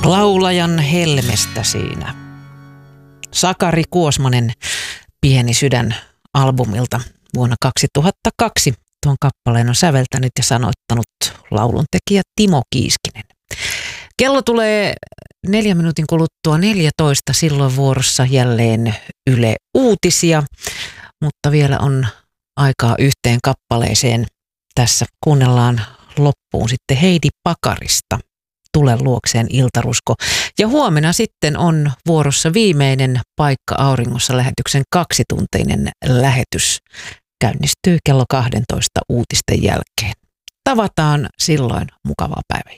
Laulajan helmestä siinä. Sakari Kuosmanen, Pieni sydän -albumilta vuonna 2002. Tuon kappaleen on säveltänyt ja sanoittanut lauluntekijä Timo Kiiskinen. Kello tulee 4 minuutin kuluttua 14, silloin vuorossa jälleen Yle Uutisia, mutta vielä on aikaa yhteen kappaleeseen. Tässä kuunnellaan loppuun sitten Heidi Pakarista, Tule luokseen iltarusko. Ja huomenna sitten on vuorossa viimeinen Paikka auringossa -lähetyksen 2-tuntinen lähetys. Käynnistyy kello 12 uutisten jälkeen. Tavataan silloin, mukavaa päivää.